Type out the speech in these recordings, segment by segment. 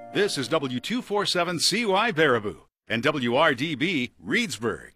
This is W247CY Baraboo and WRDB Reedsburg.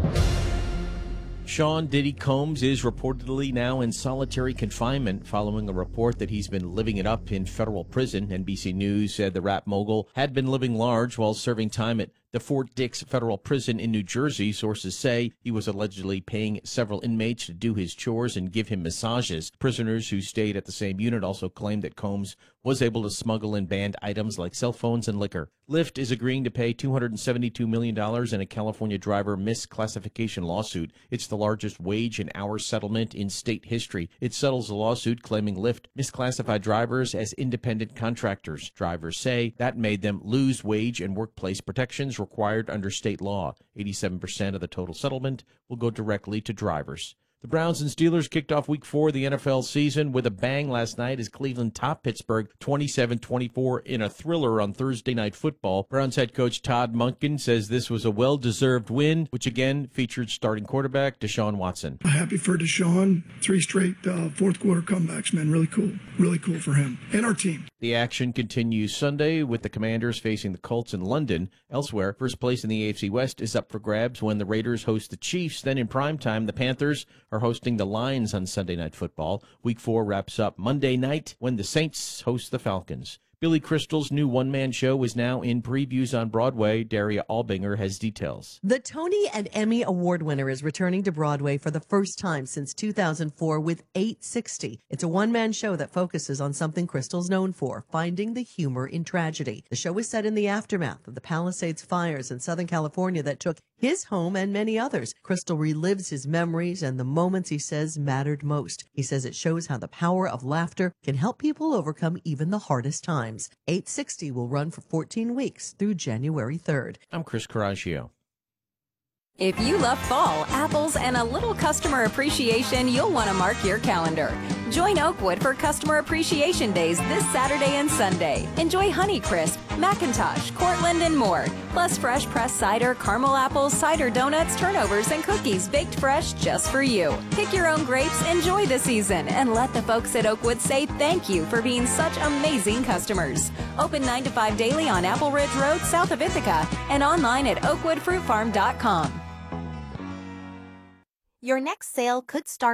Sean Diddy Combs is reportedly now in solitary confinement following a report that he's been living it up in federal prison. NBC News said the rap mogul had been living large while serving time at the Fort Dix Federal Prison in New Jersey. Sources say he was allegedly paying several inmates to do his chores and give him massages. Prisoners who stayed at the same unit also claimed that Combs was able to smuggle in banned items like cell phones and liquor. Lyft is agreeing to pay $272 million in a California driver misclassification lawsuit. It's the largest wage and hour settlement in state history. It settles a lawsuit claiming Lyft misclassified drivers as independent contractors. Drivers say that made them lose wage and workplace protections required under state law. 87% of the total settlement will go directly to drivers. The Browns and Steelers kicked off Week 4 of the NFL season with a bang last night as Cleveland topped Pittsburgh 27-24 in a thriller on Thursday Night Football. Browns head coach Todd Monken says this was a well-deserved win, which again featured starting quarterback Deshaun Watson. Happy for Deshaun. 3 straight fourth-quarter comebacks, man. Really cool. Really cool for him and our team. The action continues Sunday with the Commanders facing the Colts in London. Elsewhere, first place in the AFC West is up for grabs when the Raiders host the Chiefs. Then in primetime, the Panthers are hosting the Lions on Sunday Night Football. Week 4 wraps up Monday night when the Saints host the Falcons. Billy Crystal's new one-man show is now in previews on Broadway. Daria Albinger has details. The Tony and Emmy Award winner is returning to Broadway for the first time since 2004 with 860. It's a one-man show that focuses on something Crystal's known for, finding the humor in tragedy. The show is set in the aftermath of the Palisades fires in Southern California that took his home and many others. Crystal relives his memories and the moments he says mattered most. He says it shows how the power of laughter can help people overcome even the hardest times. 860 will run for 14 weeks through January 3rd. I'm Chris Coraggio. If you love fall, apples, and a little customer appreciation, you'll want to mark your calendar. Join Oakwood for Customer Appreciation Days this Saturday and Sunday. Enjoy Honeycrisp, McIntosh, Cortland, and more. Plus fresh pressed cider, caramel apples, cider donuts, turnovers, and cookies baked fresh just for you. Pick your own grapes, enjoy the season, and let the folks at Oakwood say thank you for being such amazing customers. Open 9 to 5 daily on Apple Ridge Road, south of Ithaca, and online at oakwoodfruitfarm.com. Your next sale could start